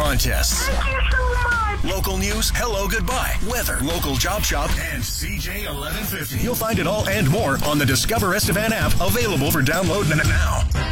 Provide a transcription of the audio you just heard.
contests. Thank you so much. Local news, hello, goodbye, weather, local job shop, and CJ 1150. You'll find it all and more on the Discover Estevan app, available for download now.